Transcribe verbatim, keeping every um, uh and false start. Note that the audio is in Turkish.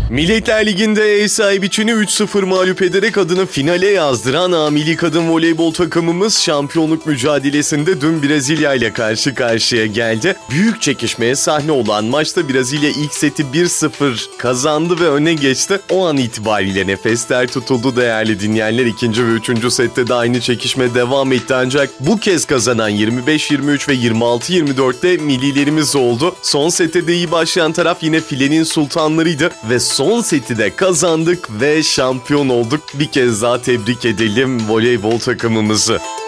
Milletler Ligi'nde ev sahibi Çin'i üç sıfır mağlup ederek adını finale yazdıran A Milli Kadın Voleybol takımımız şampiyonluk mücadelesinde dün Brezilya ile karşı karşıya geldi. Büyük çekişmeye sahne olan maçta Brezilya ilk seti bir sıfır kazandı ve öne geçti. O an itibariyle nefesler tutuldu değerli dinleyenler. İkinci ve üçüncü sette de aynı çekişme devam etti ancak bu kez kazanan yirmi beş yirmi üç ve yirmi altı yirmi dörtte millilerimiz oldu. Son sette de iyi başlayan taraf yine filenin sultanlarıydı ve son seti de kazandık ve şampiyon olduk. Bir kez daha tebrik edelim voleybol takımımızı.